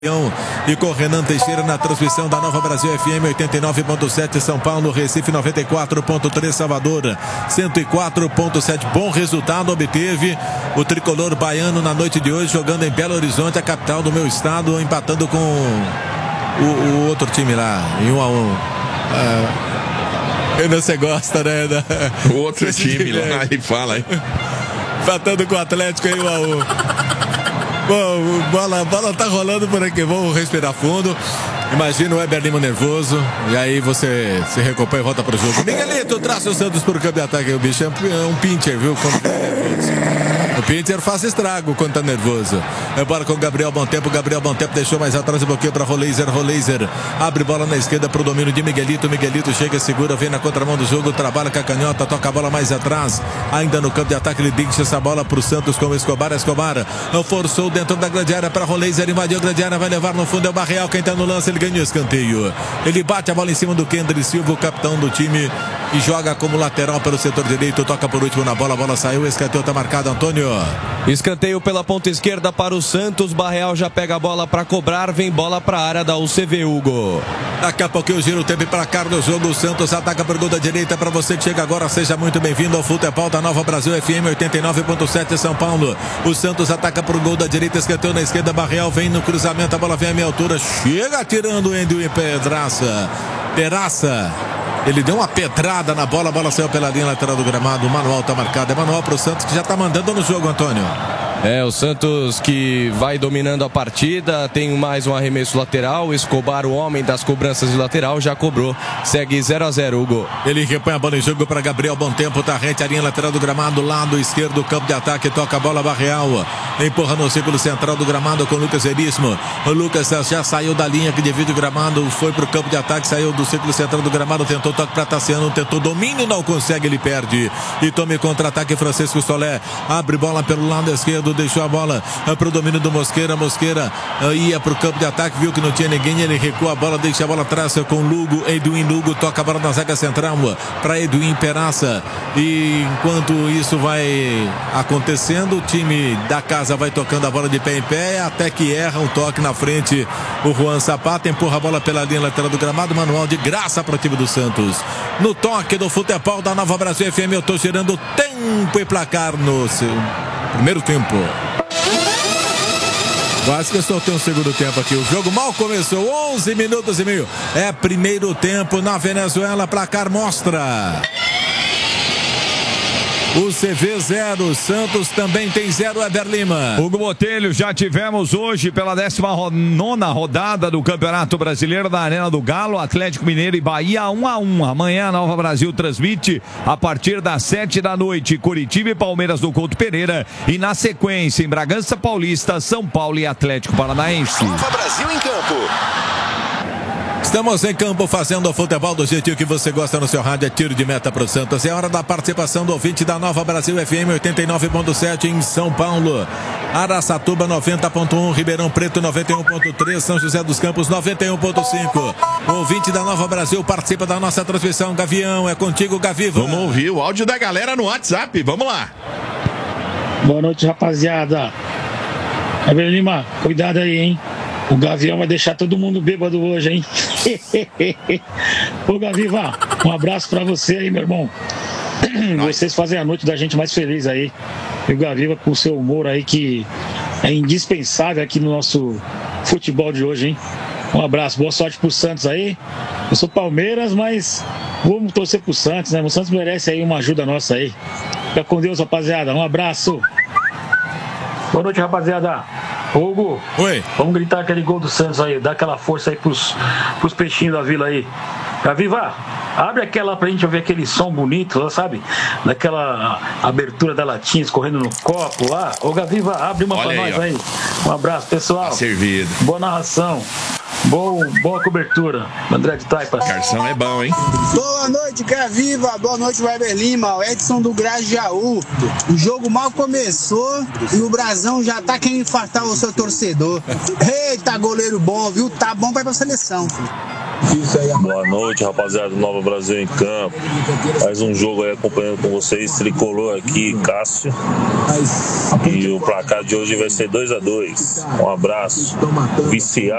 E com Renan Teixeira na transmissão da Nova Brasil FM 89.7 São Paulo, Recife 94.3 Salvador 104.7. Bom resultado obteve o tricolor baiano na noite de hoje, jogando em Belo Horizonte, a capital do meu estado, empatando com o outro time lá em 1-1. Você gosta, né? O outro time lá, ele fala aí. Empatando com o Atlético em 1-1. Bom, bola tá rolando por aqui. Vamos respirar fundo. Imagina o Eber Lima nervoso. E aí você se recupera e volta pro jogo. Miguelito, traça o Santos pro campo de ataque. O bicho é um pincher, viu? O pincher faz estrago quando tá nervoso. É bola com o Gabriel Bontempo. Gabriel Bontempo deixou mais atrás o bloqueio pra Roleiser. Roleiser abre bola na esquerda pro domínio de Miguelito. Miguelito chega, segura, vem na contramão do jogo. Trabalha com a canhota, toca a bola mais atrás. Ainda no campo de ataque, ele deixa essa bola pro Santos com o Escobar. Escobar forçou dentro da grande área pra Roleiser. Invadiu a grande área, vai levar no fundo. É o Barreal quem tá no lance. Ele ganha o escanteio. Ele bate a bola em cima do Kendrick Silva, o capitão do time, e joga como lateral pelo setor direito. Toca por último na bola. A bola saiu. O escanteio tá marcado, Antônio. Escanteio pela ponta esquerda para o Santos. Barreal já pega a bola para cobrar. Vem bola para a área da UCV, Hugo. Daqui a pouquinho gira o tempo para cá no jogo. O Santos ataca por gol da direita. Para você que chega agora, seja muito bem-vindo ao Futebol da Nova Brasil FM 89.7 São Paulo. O Santos ataca por gol da direita. Escanteio na esquerda. Barreal vem no cruzamento. A bola vem à meia altura. Chega tirando o Endio e Peraça. Ele deu uma pedrada na bola, a bola saiu pela linha lateral do gramado. O manual tá marcado, é manual pro Santos, que já tá mandando no jogo, Antônio. O Santos que vai dominando a partida, tem mais um arremesso lateral. O Escobar, o homem das cobranças de lateral, já cobrou. Segue 0-0, Hugo. Ele repõe a bola em jogo para Gabriel Bontempo, tá rente a linha lateral do gramado, lado esquerdo, campo de ataque, toca a bola, Barreal. Empurra no círculo central do gramado com o Lucas Veríssimo. O Lucas já saiu da linha que divide o gramado, foi pro campo de ataque, saiu do círculo central do gramado, tentou toque para Tassiano, tentou domínio, não consegue, ele perde. E tome contra-ataque, Francisco Solé. Abre bola pelo lado esquerdo, deixou a bola para o domínio do Mosqueira. Mosqueira ia para o campo de ataque, viu que não tinha ninguém, ele recua a bola, deixa a bola atrás com Lugo. Edwin Lugo toca a bola na zaga central para Edwin Peraça. E enquanto isso vai acontecendo, o time da casa vai tocando a bola de pé em pé, até que erra um toque na frente. O Juan Zapata empurra a bola pela linha lateral do gramado. Manual de graça para o time do Santos. No toque do Futebol da Nova Brasil FM, eu estou gerando tempo e placar no seu primeiro tempo. Quase que eu soltei um segundo tempo aqui. O jogo mal começou, 11 minutos e meio. É primeiro tempo na Venezuela. Placar mostra o CV 0, Santos também tem 0, Eber Lima. Hugo Botelho, já tivemos hoje pela 19ª rodada do Campeonato Brasileiro da Arena do Galo, Atlético Mineiro e Bahia 1-1. Amanhã a Nova Brasil transmite a partir das 7 da noite, Curitiba e Palmeiras do Couto Pereira, e na sequência em Bragança Paulista, São Paulo e Atlético Paranaense. Nova Brasil em campo. Estamos em campo fazendo o futebol do jeitinho que você gosta no seu rádio. É tiro de meta pro Santos. É hora da participação do ouvinte da Nova Brasil FM 89.7 em São Paulo. Araçatuba 90.1, Ribeirão Preto 91.3, São José dos Campos 91.5. O ouvinte da Nova Brasil participa da nossa transmissão. Gavião, é contigo, Gaviva. Vamos ouvir o áudio da galera no WhatsApp. Vamos lá. Boa noite, rapaziada. Eber Lima, cuidado aí, hein? O Gavião vai deixar todo mundo bêbado hoje, hein? Ô, Gaviva, um abraço pra você aí, meu irmão. Vocês fazem a noite da gente mais feliz aí. E o Gaviva com o seu humor aí, que é indispensável aqui no nosso futebol de hoje, hein? Um abraço, boa sorte pro Santos aí. Eu sou Palmeiras, mas vamos torcer pro Santos, né? O Santos merece aí uma ajuda nossa aí. Fica com Deus, rapaziada. Um abraço. Boa noite, rapaziada. Hugo, oi. Vamos gritar aquele gol do Santos aí, dá aquela força aí pros peixinhos da vila aí. Gaviva, abre aquela pra gente ouvir aquele som bonito, sabe? Daquela abertura da latinha escorrendo no copo lá. Ô, Gaviva, abre uma pra nós aí. Um abraço, pessoal. Tá servido. Boa narração. Boa cobertura, André de Taipa. Garção é bom, hein? Boa noite, Viva. Boa noite, Weber Lima. O Edson do Grajaú. O jogo mal começou e o Brasão já tá querendo infartar o seu torcedor. Eita, goleiro bom, viu? Tá bom pra ir pra seleção. Boa noite, rapaziada do Nova Brasil em Campo. Mais um jogo aí acompanhando com vocês. Tricolor aqui, Cássio. E o placar de hoje vai ser 2-2. Um abraço. Viciado.